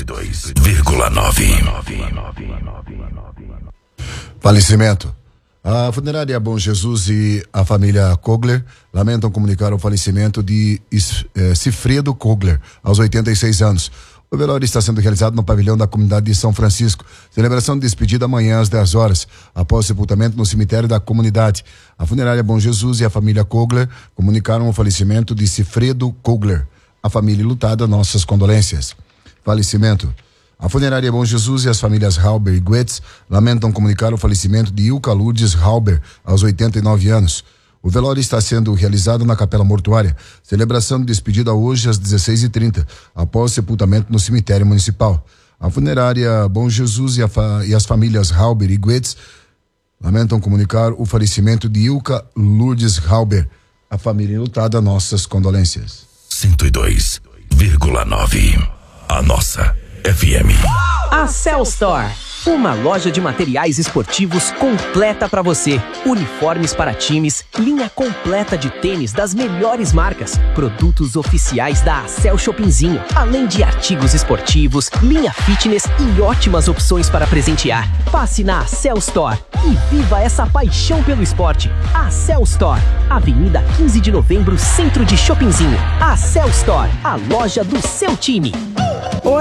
Falecimento. A funerária Bom Jesus e a família Kogler lamentam comunicar o falecimento de Cifredo Kogler, aos 86 anos. O velório está sendo realizado no pavilhão da comunidade de São Francisco. Celebração de despedida amanhã às 10 horas, após o sepultamento no cemitério da comunidade. A funerária Bom Jesus e a família Kogler comunicaram o falecimento de Cifredo Kogler. A família lutada, nossas condolências. Falecimento. A funerária Bom Jesus e as famílias Halber e Goetz lamentam comunicar o falecimento de Ilka Lourdes Halber, aos 89 anos. O velório está sendo realizado na capela mortuária. Celebração de despedida hoje às 16h30, após o sepultamento no cemitério municipal. A funerária Bom Jesus e as famílias Halber e Goetz lamentam comunicar o falecimento de Ilka Lourdes Halber. A família enlutada, nossas condolências. 102,9. A nossa FM. A Cell Store, uma loja de materiais esportivos completa para você. Uniformes para times, linha completa de tênis das melhores marcas, produtos oficiais da Acel Shoppingzinho, além de artigos esportivos, linha fitness e ótimas opções para presentear. Passe na Acel Store e viva essa paixão pelo esporte. Acel Store, Avenida 15 de Novembro, centro de Shoppingzinho. Acel Store, a loja do seu time.